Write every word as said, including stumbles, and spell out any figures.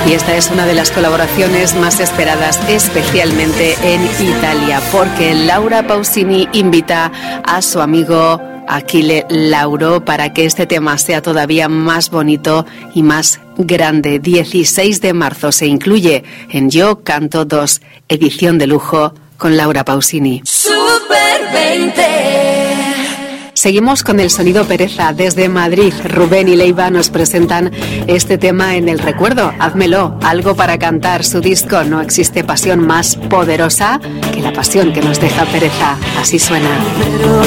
Y esta es una de las colaboraciones más esperadas, especialmente en Italia, porque Laura Pausini invita a su amigo Achille Lauro para que este tema sea todavía más bonito y más grande. dieciséis de marzo se incluye en Yo Canto dos, edición de lujo con Laura Pausini. Super veinte. Seguimos con el sonido Pereza. Desde Madrid, Rubén y Leiva nos presentan este tema en el recuerdo. Házmelo, algo para cantar. Su disco No existe pasión más poderosa que la pasión que nos deja Pereza. Así suena. Pero